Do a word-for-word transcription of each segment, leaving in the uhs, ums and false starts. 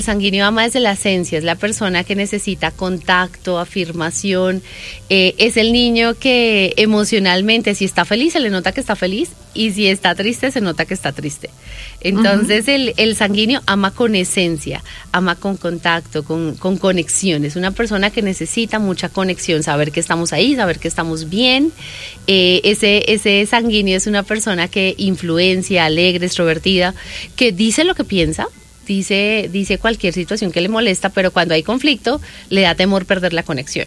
El sanguíneo ama desde la esencia, es la persona que necesita contacto, afirmación, eh, es el niño que emocionalmente, si está feliz, se le nota que está feliz, y si está triste, se nota que está triste. Entonces, uh-huh. el, el sanguíneo ama con esencia, ama con contacto, con, con conexión. Es una persona que necesita mucha conexión, saber que estamos ahí, saber que estamos bien. Eh, ese, ese sanguíneo es una persona que influencia, alegre, extrovertida, que dice lo que piensa. Dice, dice cualquier situación que le molesta, pero cuando hay conflicto, le da temor perder la conexión.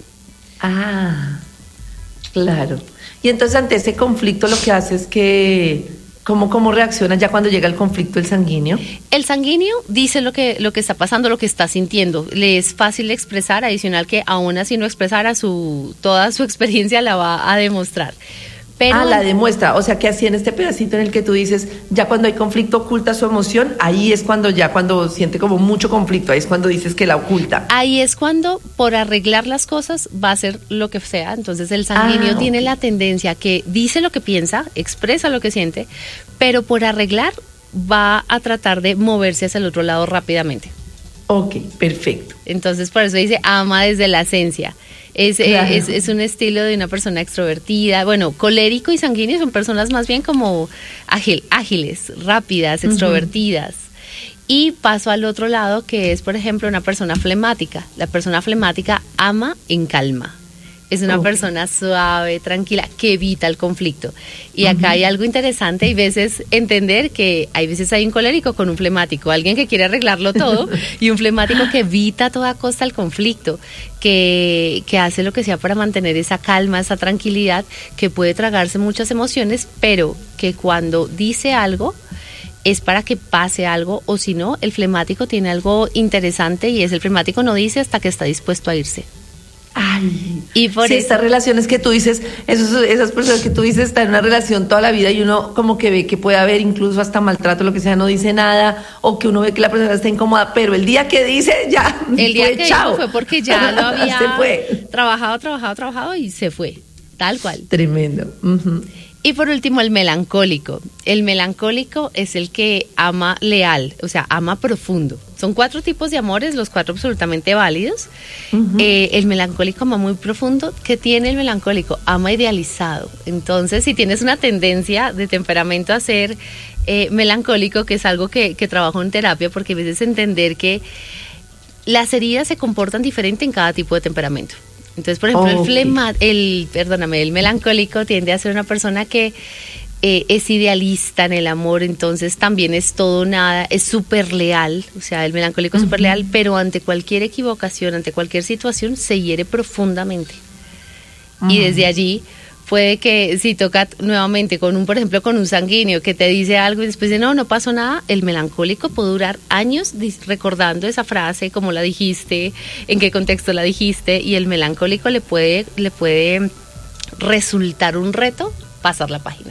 Ah, claro. Y entonces ante ese conflicto lo que hace es que, ¿cómo, cómo reacciona ya cuando llega el conflicto el sanguíneo? El sanguíneo dice lo que, lo que está pasando, lo que está sintiendo. Le es fácil expresar, adicional que aún así no expresara, su, toda su experiencia la va a demostrar. Pero ah, la demuestra, o sea que así en este pedacito en el que tú dices, ya cuando hay conflicto oculta su emoción, ahí es cuando ya cuando siente como mucho conflicto, ahí es cuando dices que la oculta. Ahí es cuando por arreglar las cosas va a hacer lo que sea, entonces el sanguíneo ah, tiene okay. la tendencia que dice lo que piensa, expresa lo que siente, pero por arreglar va a tratar de moverse hacia el otro lado rápidamente. Ok, perfecto. Entonces por eso dice ama desde la esencia. Es, claro. es, es un estilo de una persona extrovertida. Bueno, colérico y sanguíneo son personas más bien como ágil, ágiles, rápidas, extrovertidas. Uh-huh. Y paso al otro lado, que es, por ejemplo, una persona flemática. La persona flemática ama en calma. Es una okay. persona suave, tranquila, que evita el conflicto. Y acá uh-huh. hay algo interesante, y veces entender que hay veces hay un colérico con un flemático, alguien que quiere arreglarlo todo, y un flemático que evita a toda costa el conflicto, que, que hace lo que sea para mantener esa calma, esa tranquilidad, que puede tragarse muchas emociones, pero que cuando dice algo es para que pase algo, o si no, el flemático tiene algo interesante, y es el flemático no dice hasta que está dispuesto a irse. Ay, y por sí, eso, estas relaciones que tú dices, esos, esas personas que tú dices están en una relación toda la vida y uno como que ve que puede haber incluso hasta maltrato, lo que sea, no dice nada, o que uno ve que la persona está incómoda, pero el día que dice ya el día fue, que chao. dijo fue porque ya lo había se fue. trabajado, trabajado, trabajado y se fue, tal cual. Tremendo. Uh-huh. Y por último, el melancólico. El melancólico es el que ama leal, o sea, ama profundo. Son cuatro tipos de amores, los cuatro absolutamente válidos. Uh-huh. Eh, el melancólico ama muy profundo. ¿Qué tiene el melancólico? Ama idealizado. Entonces, si tienes una tendencia de temperamento a ser eh, melancólico, que es algo que, que trabajo en terapia, porque a veces entender que las heridas se comportan diferente en cada tipo de temperamento. Entonces, por ejemplo, oh, el flema, okay. el, perdóname, el melancólico tiende a ser una persona que eh, es idealista en el amor, entonces también es todo nada, es súper leal, o sea, el melancólico es uh-huh. súper leal, pero ante cualquier equivocación, ante cualquier situación, se hiere profundamente. Uh-huh. Y desde allí puede que si toca nuevamente con un, por ejemplo, con un sanguíneo que te dice algo y después de no, no pasó nada, el melancólico puede durar años recordando esa frase, cómo la dijiste, en qué contexto la dijiste, y el melancólico le puede, le puede resultar un reto pasar la página.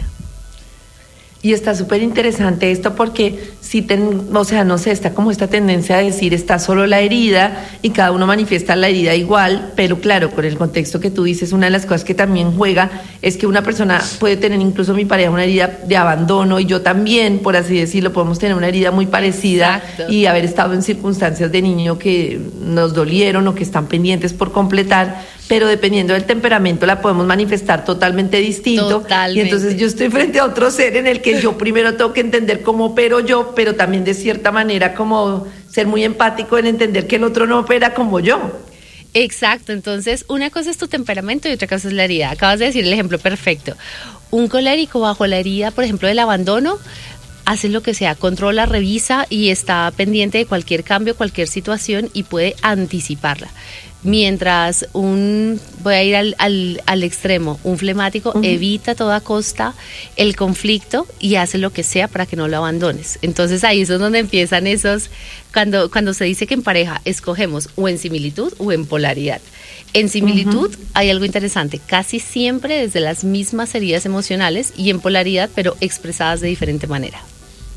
Y está súper interesante esto porque si ten, o sea, no sé, está como esta tendencia a decir está solo la herida y cada uno manifiesta la herida igual, pero claro, con el contexto que tú dices, una de las cosas que también juega es que una persona puede tener, incluso mi pareja, una herida de abandono, y yo también, por así decirlo, podemos tener una herida muy parecida. Exacto. Y haber estado en circunstancias de niño que nos dolieron o que están pendientes por completar, pero dependiendo del temperamento la podemos manifestar totalmente distinto. Totalmente. Y entonces yo estoy frente a otro ser en el que yo primero tengo que entender cómo opero yo, pero también de cierta manera como ser muy empático en entender que el otro no opera como yo. Exacto, entonces una cosa es tu temperamento y otra cosa es la herida. Acabas de decir el ejemplo perfecto. Un colérico bajo la herida, por ejemplo, del abandono, hace lo que sea, controla, revisa y está pendiente de cualquier cambio, cualquier situación, y puede anticiparla. Mientras un, voy a ir al, al, al extremo, un flemático uh-huh. evita a toda costa el conflicto y hace lo que sea para que no lo abandones. Entonces ahí es donde empiezan esos, cuando, cuando se dice que en pareja escogemos o en similitud o en polaridad. En similitud uh-huh. hay algo interesante, casi siempre desde las mismas heridas emocionales, y en polaridad, pero expresadas de diferente manera.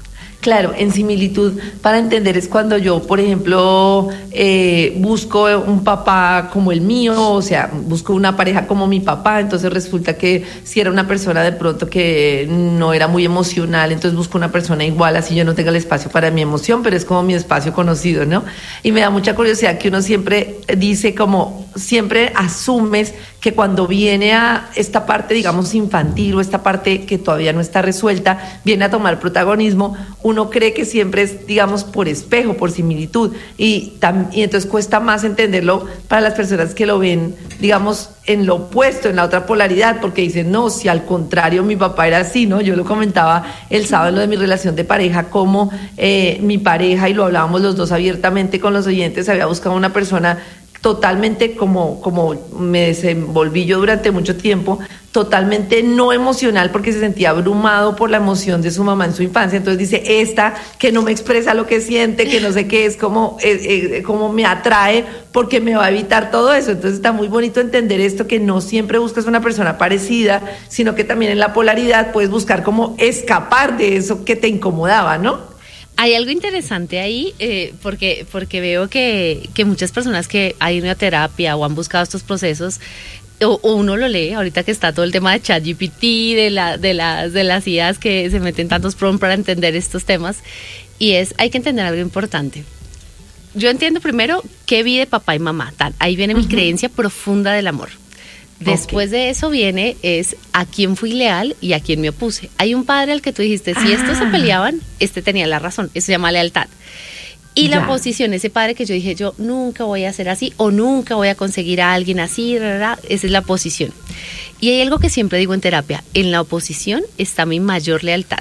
Claro, en similitud, para entender es cuando yo, por ejemplo, eh, busco un papá como el mío, o sea, busco una pareja como mi papá, entonces resulta que si era una persona de pronto que no era muy emocional, entonces busco una persona igual, así yo no tenga el espacio para mi emoción, pero es como mi espacio conocido, ¿no? Y me da mucha curiosidad que uno siempre dice como, siempre asumes que cuando viene a esta parte, digamos, infantil o esta parte que todavía no está resuelta, viene a tomar protagonismo, uno cree que siempre es, digamos, por espejo, por similitud, y, tam, y entonces cuesta más entenderlo para las personas que lo ven, digamos, en lo opuesto, en la otra polaridad, porque dicen, no, si al contrario mi papá era así, ¿no? Yo lo comentaba el sábado en lo de mi relación de pareja, como eh, mi pareja, y lo hablábamos los dos abiertamente con los oyentes, había buscado una persona totalmente como, como me desenvolví yo durante mucho tiempo, totalmente no emocional porque se sentía abrumado por la emoción de su mamá en su infancia. Entonces dice, esta que no me expresa lo que siente, que no sé qué, es como, eh, eh, como me atrae porque me va a evitar todo eso. Entonces está muy bonito entender esto, que no siempre buscas una persona parecida, sino que también en la polaridad puedes buscar cómo escapar de eso que te incomodaba, ¿no? Hay algo interesante ahí, eh, porque, porque veo que, que muchas personas que han ido a terapia o han buscado estos procesos, o, o uno lo lee, ahorita que está todo el tema de ChatGPT, de, la, de, las, de las I As que se meten tantos prompts para entender estos temas, y es, hay que entender algo importante. Yo entiendo primero qué vi de papá y mamá, tal, ahí viene uh-huh. mi creencia profunda del amor. Después okay. de eso viene es a quién fui leal y a quién me opuse. Hay un padre al que tú dijiste, si ah. estos se peleaban, este tenía la razón. Eso se llama lealtad. Y ya. La oposición, ese padre que yo dije, yo nunca voy a ser así o nunca voy a conseguir a alguien así, rara, esa es la oposición. Y hay algo que siempre digo en terapia, en la oposición está mi mayor lealtad.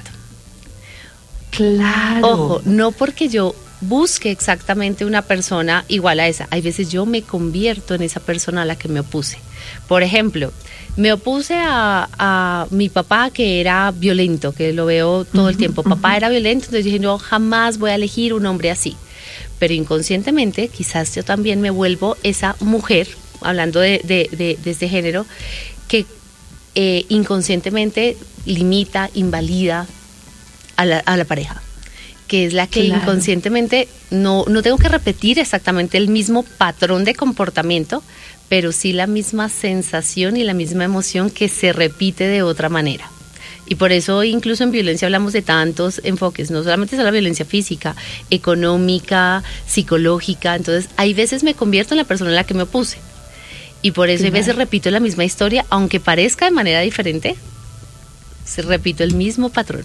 Claro. Ojo, no porque yo busque exactamente una persona igual a esa. Hay veces yo me convierto en esa persona a la que me opuse. Por ejemplo, me opuse a, a mi papá que era violento, que lo veo todo el tiempo. Papá uh-huh. era violento, entonces dije, no, jamás voy a elegir un hombre así. Pero inconscientemente, quizás yo también me vuelvo esa mujer, hablando de, de, de, de este género, que eh, inconscientemente limita, invalida a la, a la pareja, que es la que claro. inconscientemente no, no tengo que repetir exactamente el mismo patrón de comportamiento, pero sí la misma sensación y la misma emoción que se repite de otra manera. Y por eso incluso en violencia hablamos de tantos enfoques, no solamente es la violencia física, económica, psicológica. Entonces hay veces me convierto en la persona en la que me opuse. Y por eso claro. hay veces repito la misma historia, aunque parezca de manera diferente, se repito el mismo patrón.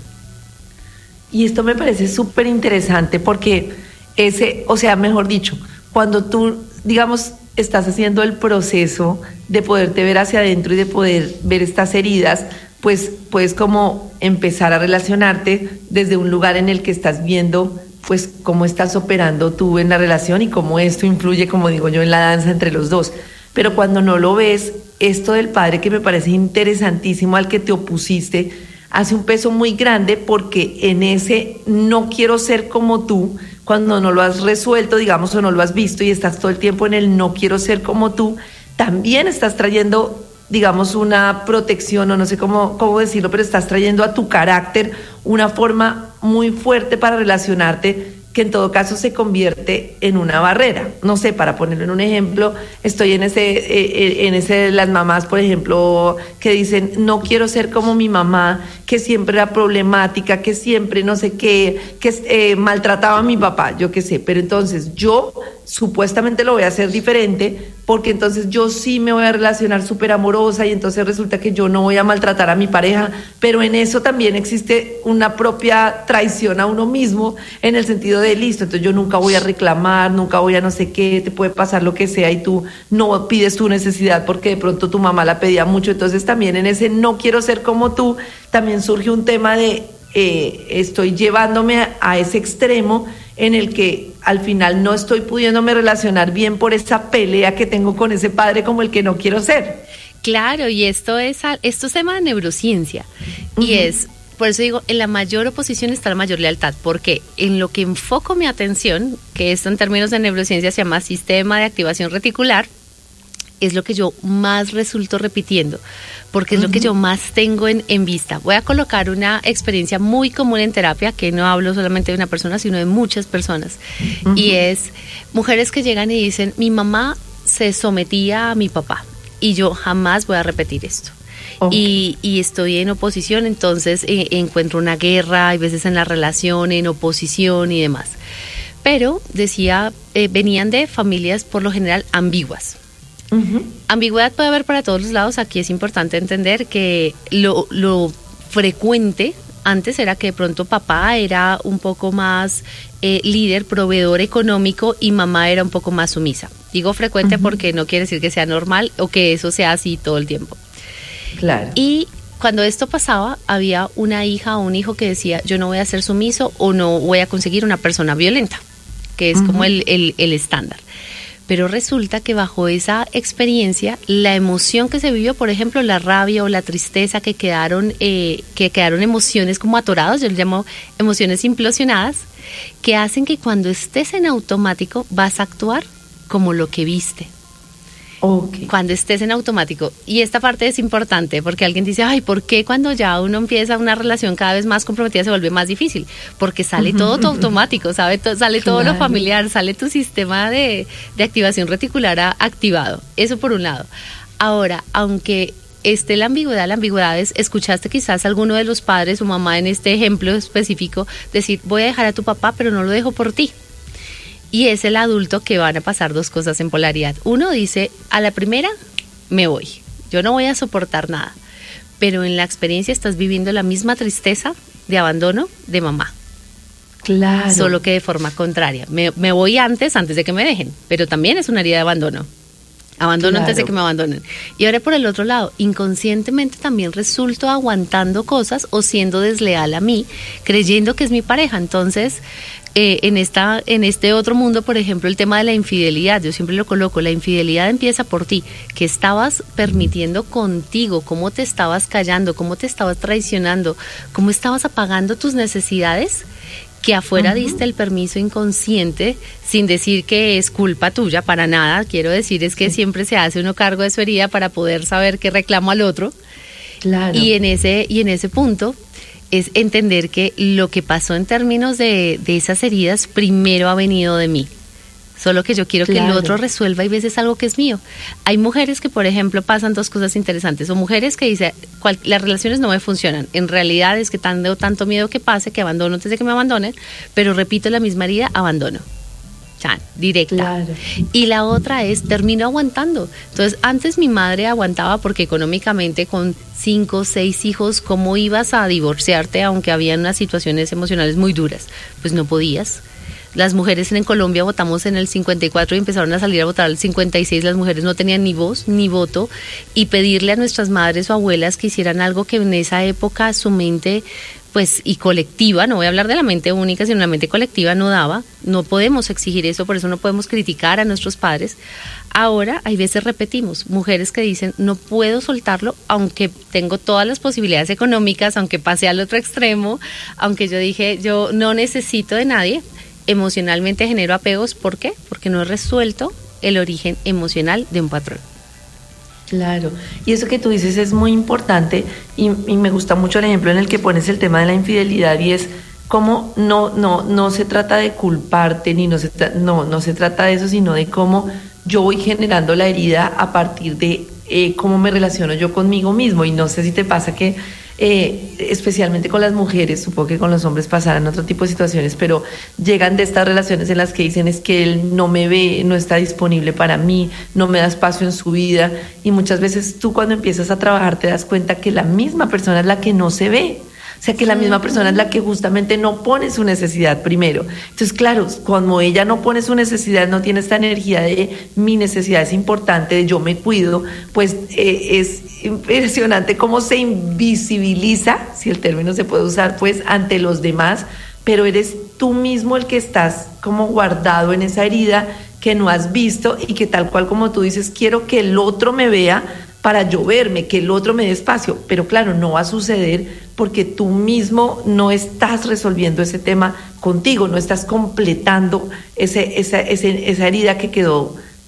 Y esto me parece súper interesante porque ese, o sea, mejor dicho, cuando tú, digamos, estás haciendo el proceso de poderte ver hacia adentro y de poder ver estas heridas, pues puedes como empezar a relacionarte desde un lugar en el que estás viendo pues cómo estás operando tú en la relación y cómo esto influye, como digo yo, en la danza entre los dos. Pero cuando no lo ves, esto del padre que me parece interesantísimo al que te opusiste, hace un peso muy grande porque en ese no quiero ser como tú, cuando no lo has resuelto, digamos, o no lo has visto y estás todo el tiempo en el no quiero ser como tú, también estás trayendo, digamos, una protección, o no sé cómo, cómo decirlo, pero estás trayendo a tu carácter una forma muy fuerte para relacionarte, que en todo caso se convierte en una barrera. No sé, para ponerlo en un ejemplo, estoy en ese, eh, en ese, las mamás, por ejemplo, que dicen, no quiero ser como mi mamá, que siempre era problemática, que siempre no sé qué, que eh, maltrataba a mi papá, yo qué sé, pero entonces yo supuestamente lo voy a hacer diferente, porque entonces yo sí me voy a relacionar súper amorosa y entonces resulta que yo no voy a maltratar a mi pareja, pero en eso también existe una propia traición a uno mismo, en el sentido de listo, entonces yo nunca voy a reclamar, nunca voy a no sé qué, te puede pasar lo que sea y tú no pides tu necesidad porque de pronto tu mamá la pedía mucho, entonces también en ese no quiero ser como tú, también surge un tema de eh, estoy llevándome a, a ese extremo en el que al final no estoy pudiéndome relacionar bien por esa pelea que tengo con ese padre como el que no quiero ser. Claro, y esto es, esto es tema de neurociencia, uh-huh. y es, por eso digo, en la mayor oposición está la mayor lealtad, porque en lo que enfoco mi atención, que esto en términos de neurociencia se llama sistema de activación reticular, es lo que yo más resulto repitiendo, porque es uh-huh. lo que yo más tengo en, en vista. Voy a colocar una experiencia muy común en terapia, que no hablo solamente de una persona, sino de muchas personas, uh-huh. y es mujeres que llegan y dicen, mi mamá se sometía a mi papá, y yo jamás voy a repetir esto. Okay. Y, y estoy en oposición, entonces eh, encuentro una guerra, hay veces en la relación, en oposición y demás. Pero, decía, eh, venían de familias por lo general ambiguas. Uh-huh. Ambigüedad puede haber para todos los lados. Aquí es importante entender que lo, lo frecuente antes era que de pronto papá era un poco más eh, líder, proveedor económico, y mamá era un poco más sumisa. Digo frecuente uh-huh. porque no quiere decir que sea normal o que eso sea así todo el tiempo. Claro. Y cuando esto pasaba, había una hija o un hijo que decía, yo no voy a ser sumiso o no voy a conseguir una persona violenta, que es uh-huh. como el, el, el estándar. Pero resulta que bajo esa experiencia, la emoción que se vivió, por ejemplo, la rabia o la tristeza, que quedaron, eh, que quedaron emociones como atorados, yo les llamo emociones implosionadas, que hacen que cuando estés en automático vas a actuar como lo que viste. Okay. Cuando estés en automático. Y esta parte es importante porque alguien dice, ay, ¿por qué cuando ya uno empieza una relación cada vez más comprometida se vuelve más difícil? Porque sale todo tu automático, ¿sabe? To- sale todo claro. lo familiar, sale tu sistema de, de activación reticular a, activado. Eso por un lado. Ahora, aunque esté la ambigüedad, la ambigüedad es, escuchaste quizás a alguno de los padres o mamá en este ejemplo específico decir, voy a dejar a tu papá, pero no lo dejo por ti. Y es el adulto que van a pasar dos cosas en polaridad. Uno dice, a la primera me voy, yo no voy a soportar nada. Pero en la experiencia estás viviendo la misma tristeza de abandono de mamá. Claro. Solo que de forma contraria. Me, me voy antes, antes de que me dejen, pero también es una herida de abandono. Abandono claro. antes de que me abandonen. Y ahora por el otro lado, inconscientemente también resulto aguantando cosas o siendo desleal a mí, creyendo que es mi pareja. Entonces, eh, en esta, en este otro mundo, por ejemplo, el tema de la infidelidad, yo siempre lo coloco, la infidelidad empieza por ti. ¿Qué estabas permitiendo contigo? ¿Cómo te estabas callando? ¿Cómo te estabas traicionando? ¿Cómo estabas apagando tus necesidades? Que afuera uh-huh. diste el permiso inconsciente, sin decir que es culpa tuya, para nada. Quiero decir es que sí. siempre se hace uno cargo de su herida para poder saber qué reclamo al otro. Claro. Y en ese, y en ese punto es entender que lo que pasó en términos de, de esas heridas primero ha venido de mí. Solo que yo quiero claro. que el otro resuelva y ves es algo que es mío. Hay mujeres que, por ejemplo, pasan dos cosas interesantes. O mujeres que dicen, cual, las relaciones no me funcionan. En realidad es que tengo tanto miedo que pase que abandono antes de que me abandonen, pero repito la misma herida, abandono. Chan, directa. Claro. Y la otra es, termino aguantando. Entonces, antes mi madre aguantaba porque económicamente con cinco, seis hijos, ¿cómo ibas a divorciarte aunque había unas situaciones emocionales muy duras? Pues no podías. Las mujeres en Colombia votamos en el cincuenta y cuatro y empezaron a salir a votar al cincuenta y seis. Las mujeres no tenían ni voz ni voto, y pedirle a nuestras madres o abuelas que hicieran algo que en esa época su mente, pues, y colectiva, no voy a hablar de la mente única, sino la mente colectiva no daba. No podemos exigir eso, por eso no podemos criticar a nuestros padres. Ahora, hay veces repetimos, mujeres que dicen, no puedo soltarlo, aunque tengo todas las posibilidades económicas, aunque pasé al otro extremo, aunque yo dije, yo no necesito de nadie. Emocionalmente genero apegos. ¿Por qué? Porque no he resuelto el origen emocional de un patrón. Claro, y eso que tú dices es muy importante, y, y me gusta mucho el ejemplo en el que pones el tema de la infidelidad, y es cómo no, no, no se trata de culparte, ni no se, tra- no, no se trata de eso, sino de cómo yo voy generando la herida a partir de eh, cómo me relaciono yo conmigo mismo. Y no sé si te pasa que Eh, especialmente con las mujeres, supongo que con los hombres pasarán otro tipo de situaciones, pero llegan de estas relaciones en las que dicen es que él no me ve, no está disponible para mí, no me da espacio en su vida, y muchas veces tú cuando empiezas a trabajar te das cuenta que la misma persona es la que no se ve. O sea, que la misma persona es la que justamente no pone su necesidad primero. Entonces, claro, cuando ella no pone su necesidad, no tiene esta energía de mi necesidad es importante, de yo me cuido, pues eh, es impresionante cómo se invisibiliza, si el término se puede usar, pues ante los demás, pero eres tú mismo el que estás como guardado en esa herida que no has visto, y que tal cual como tú dices, quiero que el otro me vea para yo verme, que el otro me dé espacio, pero claro, no va a suceder porque tú mismo no estás resolviendo ese tema contigo, no estás completando ese, esa, ese, esa herida que quedó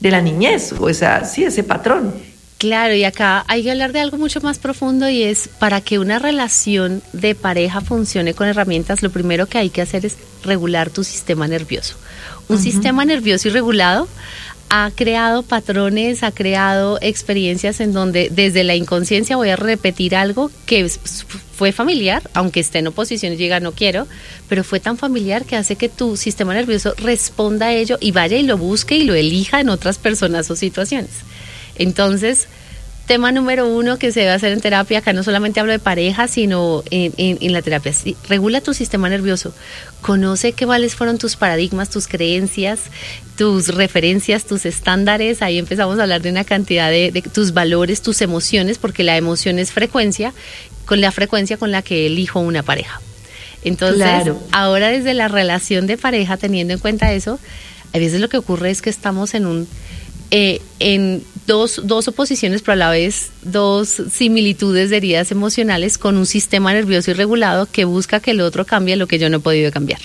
de la niñez, o esa, sí, ese patrón. Claro, y acá hay que hablar de algo mucho más profundo y es para que una relación de pareja funcione con herramientas, lo primero que hay que hacer es regular tu sistema nervioso. Un uh-huh. sistema nervioso irregulado ha creado patrones, ha creado experiencias en donde desde la inconsciencia voy a repetir algo que fue familiar, aunque esté en oposición y diga no quiero, pero fue tan familiar que hace que tu sistema nervioso responda a ello y vaya y lo busque y lo elija en otras personas o situaciones. Entonces, tema número uno que se debe hacer en terapia, acá no solamente hablo de pareja, sino en, en, en la terapia, sí, regula tu sistema nervioso, conoce qué cuáles fueron tus paradigmas, tus creencias, tus referencias, tus estándares, ahí empezamos a hablar de una cantidad de, de tus valores, tus emociones, porque la emoción es frecuencia, con la frecuencia con la que elijo una pareja. Entonces, claro. Ahora desde la relación de pareja, teniendo en cuenta eso, a veces lo que ocurre es que estamos en un Eh, en dos, dos oposiciones, pero a la vez dos similitudes de heridas emocionales con un sistema nervioso irregulado que busca que el otro cambie lo que yo no he podido cambiar.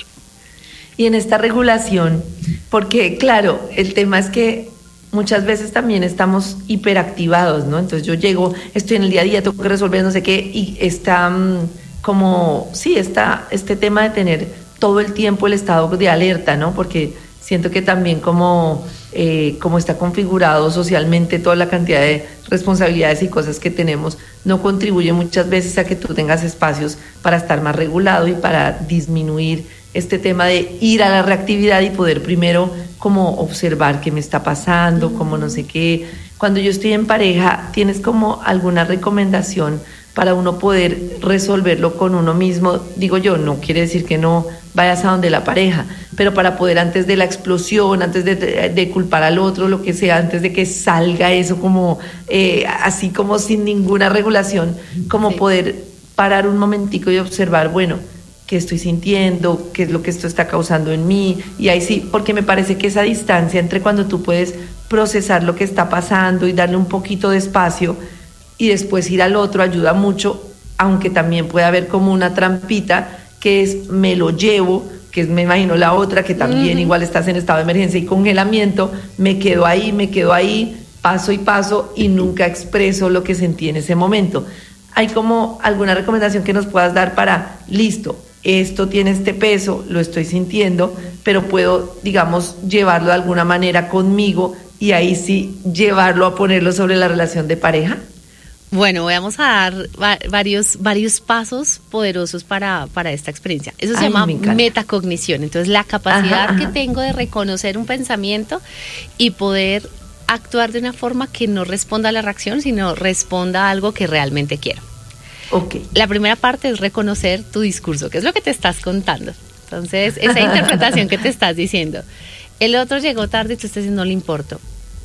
Y en esta regulación, porque claro, el tema es que muchas veces también estamos hiperactivados, ¿no? Entonces yo llego, estoy en el día a día, tengo que resolver no sé qué, y está um, como, sí, está este tema de tener todo el tiempo el estado de alerta, ¿no? Porque siento que también como, eh, como está configurado socialmente toda la cantidad de responsabilidades y cosas que tenemos, no contribuye muchas veces a que tú tengas espacios para estar más regulado y para disminuir este tema de ir a la reactividad y poder primero como observar qué me está pasando, como no sé qué. Cuando yo estoy en pareja, ¿tienes como alguna recomendación para uno poder resolverlo con uno mismo? Digo yo, no quiere decir que no vayas a donde la pareja, pero para poder antes de la explosión, antes de, de, de culpar al otro, lo que sea, antes de que salga eso como eh, así como sin ninguna regulación, como sí. Poder parar un momentico y observar, bueno, qué estoy sintiendo, qué es lo que esto está causando en mí, y ahí sí, porque me parece que esa distancia entre cuando tú puedes procesar lo que está pasando y darle un poquito de espacio y después ir al otro ayuda mucho, aunque también puede haber como una trampita que es me lo llevo, que es me imagino la otra que también uh-huh. igual estás en estado de emergencia y congelamiento, me quedo ahí, me quedo ahí, paso y paso y nunca expreso lo que sentí en ese momento. ¿Hay como alguna recomendación que nos puedas dar para, listo, esto tiene este peso, lo estoy sintiendo, pero puedo, digamos, llevarlo de alguna manera conmigo y ahí sí llevarlo a ponerlo sobre la relación de pareja? Bueno, vamos a dar va- varios, varios pasos poderosos para, para esta experiencia. Eso se Ay, llama metacognición. Entonces, la capacidad ajá, que ajá. tengo de reconocer un pensamiento y poder actuar de una forma que no responda a la reacción, sino responda a algo que realmente quiero. Okay. La primera parte es reconocer tu discurso, que es lo que te estás contando. Entonces, esa interpretación que te estás diciendo. El otro llegó tarde y tú estás diciendo, no le importo.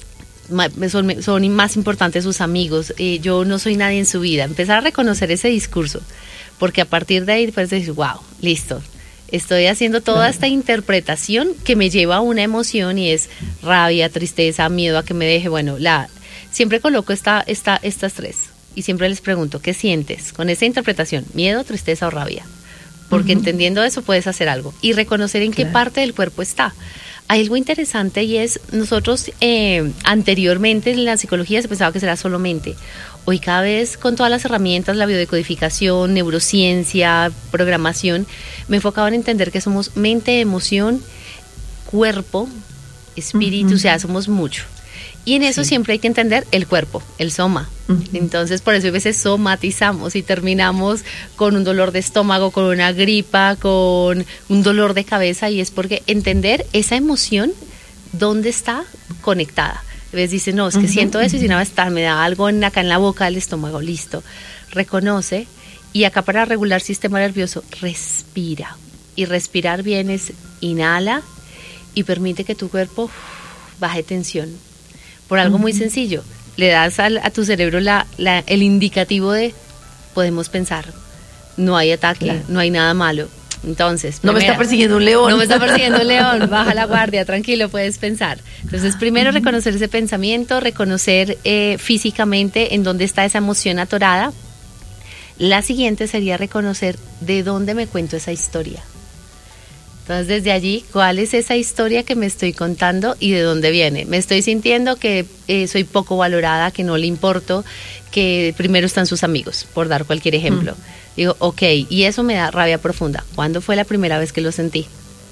Son, son más importantes sus amigos, eh, yo no soy nadie en su vida. Empezar a reconocer ese discurso, porque a partir de ahí puedes decir, wow, listo, estoy haciendo toda esta interpretación que me lleva a una emoción y es rabia, tristeza, miedo a que me deje. Bueno, la siempre coloco esta, esta, estas tres y siempre les pregunto, ¿qué sientes con esa interpretación? ¿Miedo, tristeza o rabia? Porque uh-huh. entendiendo eso puedes hacer algo y reconocer en claro. qué parte del cuerpo está. Hay algo interesante y es, nosotros eh, anteriormente en la psicología se pensaba que será solo mente. Hoy cada vez con todas las herramientas, la biodecodificación, neurociencia, programación, me enfocaba en entender que somos mente, emoción, cuerpo, espíritu, uh-huh. o sea, somos mucho. Y en eso sí. siempre hay que entender el cuerpo, el soma. Uh-huh. Entonces, por eso a veces somatizamos y terminamos con un dolor de estómago, con una gripa, con un dolor de cabeza, y es porque entender esa emoción, dónde está conectada. A veces dice, no, es que uh-huh. siento eso y si no está, me da algo en, acá en la boca del estómago, listo. Reconoce, y acá para regular sistema nervioso, respira. Y respirar bien es inhala y permite que tu cuerpo baje tensión. Por algo muy sencillo, le das al, a tu cerebro la, la, el indicativo de podemos pensar, no hay ataque, claro. no hay nada malo. Entonces, no primera, me está persiguiendo un león. No me está persiguiendo un león, baja la guardia, tranquilo, puedes pensar. Entonces, primero uh-huh. reconocer ese pensamiento, reconocer eh, físicamente en dónde está esa emoción atorada. La siguiente sería reconocer de dónde me cuento esa historia. Entonces, desde allí, ¿cuál es esa historia que me estoy contando y de dónde viene? Me estoy sintiendo que eh, soy poco valorada, que no le importo, que primero están sus amigos, por dar cualquier ejemplo. Mm. Digo, ok, y eso me da rabia profunda. ¿Cuándo fue la primera vez que lo sentí?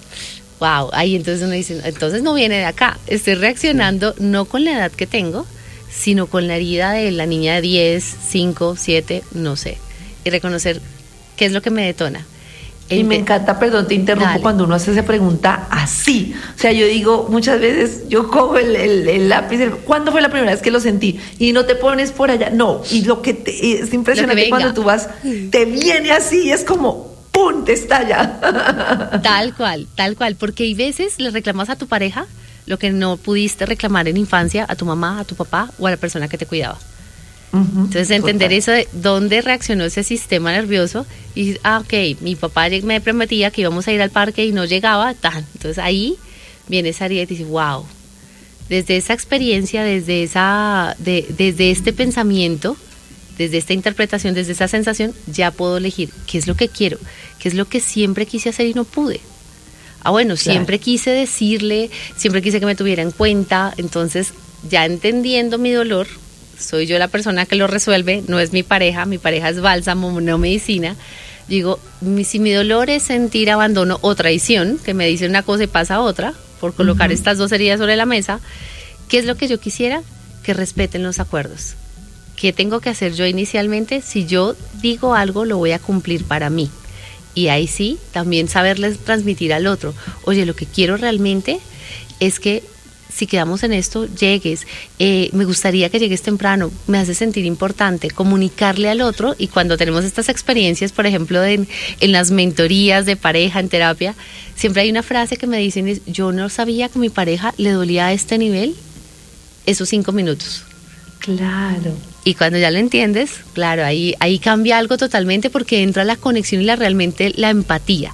Wow, ahí entonces uno dice, entonces no viene de acá. Estoy reaccionando no con la edad que tengo, sino con la herida de la niña de diez, cinco, siete, no sé. Y reconocer qué es lo que me detona. Y me encanta, perdón, te interrumpo, Dale. Cuando uno hace esa pregunta así. O sea, yo digo, muchas veces yo cojo el, el, el lápiz, el, ¿cuándo fue la primera vez que lo sentí? Y no te pones por allá, no. Y lo que te, es impresionante cuando tú vas, te viene así y es como, ¡pum!, te estalla. Tal cual, tal cual, porque hay veces le reclamas a tu pareja lo que no pudiste reclamar en infancia a tu mamá, a tu papá o a la persona que te cuidaba. Uh-huh, Entonces entender total. Eso de dónde reaccionó ese sistema nervioso y ah, ok, mi papá me prometía que íbamos a ir al parque y no llegaba, tan. Entonces ahí viene esa herida y te dice, wow, desde esa experiencia, desde esa, de, desde este pensamiento, desde esta interpretación, desde esa sensación, ya puedo elegir qué es lo que quiero, qué es lo que siempre quise hacer y no pude. Ah, bueno, claro. Siempre quise decirle, siempre quise que me tuviera en cuenta, entonces ya entendiendo mi dolor, soy yo la persona que lo resuelve, no es mi pareja, mi pareja es bálsamo, no medicina. Digo, mi, si mi dolor es sentir abandono o traición, que me dice una cosa y pasa otra, por colocar uh-huh. estas dos heridas sobre la mesa, ¿qué es lo que yo quisiera? Que respeten los acuerdos. ¿Qué tengo que hacer yo inicialmente? Si yo digo algo, lo voy a cumplir para mí. Y ahí sí, también saberles transmitir al otro, oye, lo que quiero realmente es que si quedamos en esto, llegues, eh, me gustaría que llegues temprano, me hace sentir importante, comunicarle al otro. Y cuando tenemos estas experiencias, por ejemplo, de, en las mentorías de pareja, en terapia, siempre hay una frase que me dicen, yo no sabía que a mi pareja le dolía a este nivel esos cinco minutos. Claro. Y cuando ya lo entiendes, claro, ahí, ahí cambia algo totalmente porque entra la conexión y la realmente la empatía.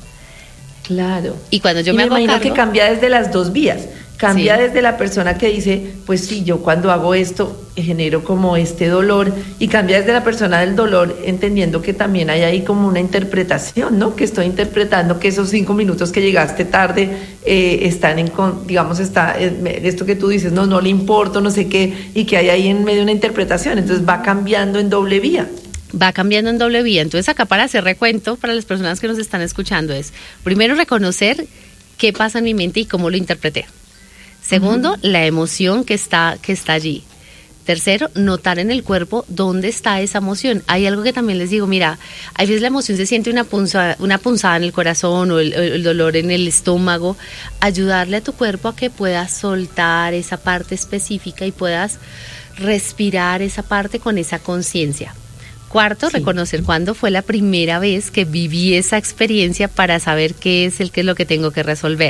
Claro. Y cuando yo y me, me hago imagino cargo, que cambia desde las dos vías. Cambia sí. Desde la persona que dice, pues sí, yo cuando hago esto genero como este dolor, y cambia desde la persona del dolor, entendiendo que también hay ahí como una interpretación, ¿no? Que estoy interpretando que esos cinco minutos que llegaste tarde eh, están en, digamos, está eh, esto que tú dices, no, no le importo, no sé qué, y que hay ahí en medio una interpretación, entonces va cambiando en doble vía. Va cambiando en doble vía. Entonces acá, para hacer recuento para las personas que nos están escuchando, es primero reconocer qué pasa en mi mente y cómo lo interpreté. Segundo, uh-huh. la emoción que está, que está allí. Tercero, notar en el cuerpo dónde está esa emoción. Hay algo que también les digo, mira, a veces la emoción se siente una punzada, una punzada en el corazón o el, el dolor en el estómago. Ayudarle a tu cuerpo a que puedas soltar esa parte específica y puedas respirar esa parte con esa conciencia. Cuarto, sí. reconocer cuándo fue la primera vez que viví esa experiencia para saber qué es el qué es lo que tengo que resolver.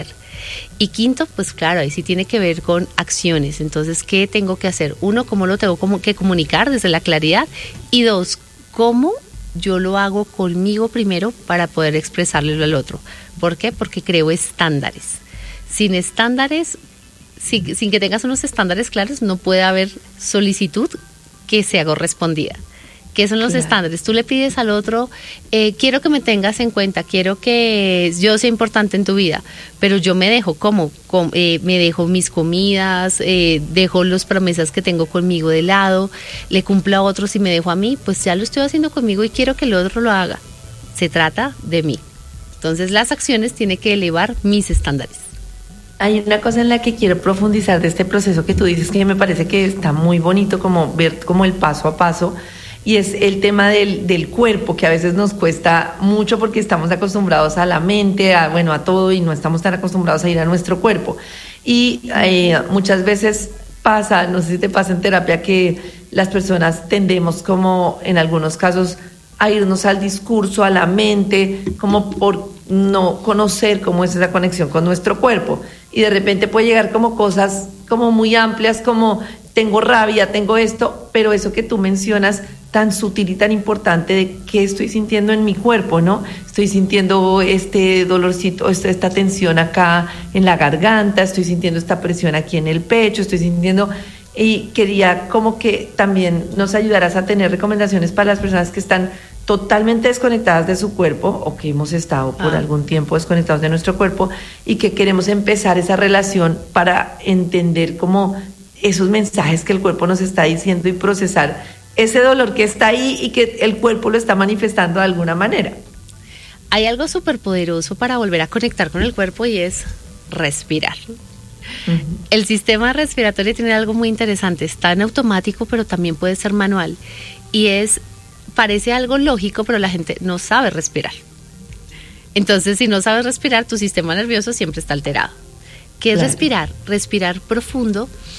Y quinto, pues claro, ahí sí tiene que ver con acciones. Entonces, ¿qué tengo que hacer? Uno, ¿cómo lo tengo como que comunicar desde la claridad? Y dos, ¿cómo yo lo hago conmigo primero para poder expresarlo al otro? ¿Por qué? Porque creo estándares. Sin estándares, sin, sin que tengas unos estándares claros, no puede haber solicitud que sea correspondida. ¿Qué son los claro. estándares? Tú le pides al otro, eh, quiero que me tengas en cuenta, quiero que yo sea importante en tu vida, pero yo me dejo, ¿cómo? Com, eh, me dejo mis comidas, eh, dejo las promesas que tengo conmigo de lado, le cumplo a otros y me dejo a mí, pues ya lo estoy haciendo conmigo y quiero que el otro lo haga. Se trata de mí. Entonces las acciones tienen que elevar mis estándares. Hay una cosa en la que quiero profundizar de este proceso que tú dices que me parece que está muy bonito, como ver como el paso a paso. Y es el tema del, del cuerpo, que a veces nos cuesta mucho porque estamos acostumbrados a la mente, a, bueno, a todo, y no estamos tan acostumbrados a ir a nuestro cuerpo. Y eh, muchas veces pasa, no sé si te pasa en terapia, que las personas tendemos como en algunos casos a irnos al discurso, a la mente, como por no conocer cómo es esa conexión con nuestro cuerpo. Y de repente puede llegar como cosas como muy amplias, como tengo rabia, tengo esto, pero eso que tú mencionas tan sutil y tan importante de qué estoy sintiendo en mi cuerpo, ¿no? Estoy sintiendo este dolorcito, esta, esta tensión acá en la garganta, estoy sintiendo esta presión aquí en el pecho, estoy sintiendo... Y quería como que también nos ayudaras a tener recomendaciones para las personas que están totalmente desconectadas de su cuerpo o que hemos estado por Ah. algún tiempo desconectados de nuestro cuerpo y que queremos empezar esa relación para entender como esos mensajes que el cuerpo nos está diciendo y procesar ese dolor que está ahí y que el cuerpo lo está manifestando de alguna manera. Hay algo súper poderoso para volver a conectar con el cuerpo y es respirar. Uh-huh. El sistema respiratorio tiene algo muy interesante, está en automático, pero también puede ser manual. Y es, parece algo lógico, pero la gente no sabe respirar. Entonces, si no sabes respirar, tu sistema nervioso siempre está alterado. ¿Qué es Claro. respirar? Respirar profundo